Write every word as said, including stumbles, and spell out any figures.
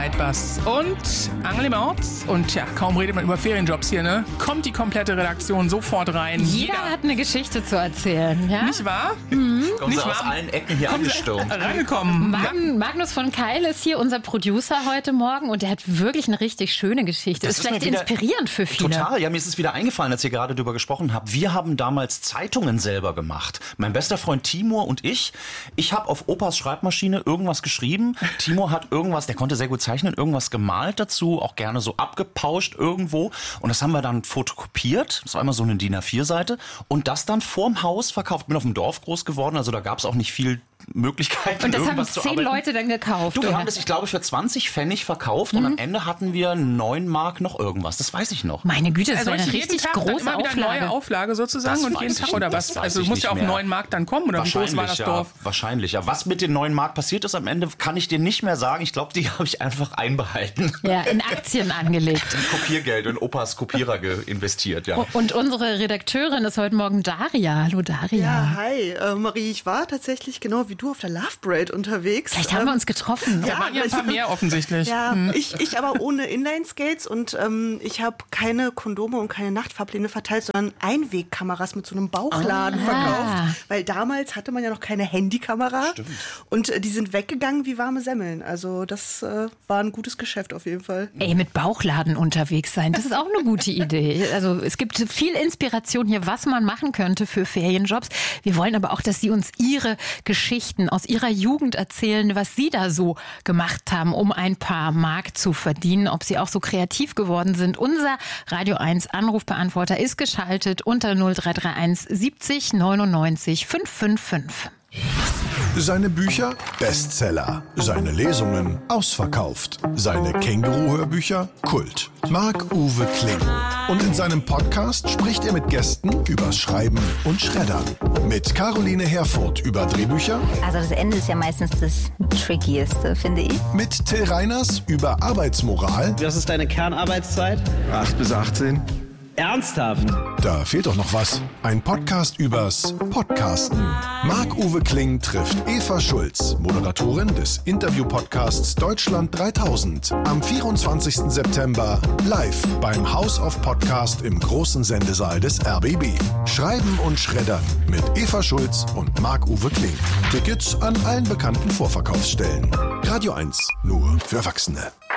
Nightbus und Angel Mords. Und ja, kaum redet man über Ferienjobs hier, ne? Kommt die komplette Redaktion sofort rein. Jeder, Jeder hat eine Geschichte zu erzählen, ja? Nicht wahr? Mhm. Kommen Nicht sie wahr? aus allen Ecken hier angestürmt. Reingekommen. Mag- Magnus von Keil ist hier unser Producer heute Morgen und der hat wirklich eine richtig schöne Geschichte. Das ist ist vielleicht mir wieder inspirierend für viele. Total, ja, mir ist es wieder eingefallen, als ihr gerade darüber gesprochen habt. Wir haben damals Zeitungen selber gemacht. Mein bester Freund Timur und ich. Ich habe auf Opas Schreibmaschine irgendwas geschrieben. Timur hat irgendwas, der konnte sehr gut zeichnen, irgendwas gemalt dazu, auch gerne so abgepauscht irgendwo. Und das haben wir dann fotokopiert. Das war immer so eine D I N A vier Seite. Und das dann vorm Haus verkauft. Ich bin auf dem Dorf groß geworden, also da gab es auch nicht viel Möglichkeiten, Und das haben irgendwas zu zehn arbeiten. Leute dann gekauft. Du, wir oder? haben das, ich glaube, für zwanzig Pfennig verkauft und am Ende hatten wir neun Mark noch irgendwas. Das weiß ich noch. Meine Güte, das Also ist eine jeden richtig Tag dann große immer wieder Auflage. neue Auflage sozusagen Das und weiß jeden ich Tag nicht, oder das was? weiß Also ich muss nicht ja auf mehr. neun Mark dann kommen oder wie groß war das ja, Dorf? wahrscheinlich. Ja, was mit den neuen Mark passiert ist am Ende, kann ich dir nicht mehr sagen. Ich glaube, die habe ich einfach einbehalten. Ja, in Aktien angelegt. Kopiergeld in Opas Kopierer ge- investiert, ja. Und unsere Redakteurin ist heute Morgen Daria. Hallo Daria. Ja, hi, äh, Marie. Ich war tatsächlich genau wie du auf der Love Parade unterwegs. Vielleicht haben wir uns getroffen. Da waren ja ein paar mehr offensichtlich. Ja, Hm. ich, ich aber ohne Inline-Skates und ähm, ich habe keine Kondome und keine Nachtfahrpläne verteilt, sondern Einwegkameras mit so einem Bauchladen Ah. verkauft. Weil damals hatte man ja noch keine Handykamera. Stimmt. Und äh, die sind weggegangen wie warme Semmeln. Also das äh, war ein gutes Geschäft auf jeden Fall. Ey, mit Bauchladen unterwegs sein, das ist auch eine gute Idee. Also es gibt viel Inspiration hier, was man machen könnte für Ferienjobs. Wir wollen aber auch, dass Sie uns Ihre Geschichten aus Ihrer Jugend erzählen, was Sie da so gemacht haben, um ein paar Mark zu verdienen, ob Sie auch so kreativ geworden sind. Unser Radio eins Anrufbeantworter ist geschaltet unter null drei drei eins siebzig neunundneunzig fünf fünf fünf. Seine Bücher Bestseller, seine Lesungen ausverkauft, seine Känguru-Hörbücher Kult. Marc-Uwe Kling. Und in seinem Podcast spricht er mit Gästen übers Schreiben und Schreddern. Mit Caroline Herfurth über Drehbücher, Also das Ende ist ja meistens das Trickieste, finde ich. mit Till Reiners über Arbeitsmoral. Was ist deine Kernarbeitszeit? acht bis achtzehn. Ernsthaft? Da fehlt doch noch was. Ein Podcast übers Podcasten. Marc-Uwe Kling trifft Eva Schulz, Moderatorin des Interview-Podcasts Deutschland dreitausend. Am vierundzwanzigsten September live beim House of Podcast im großen Sendesaal des R B B. Schreiben und Schreddern mit Eva Schulz und Marc-Uwe Kling. Tickets an allen bekannten Vorverkaufsstellen. Radio eins, nur für Erwachsene.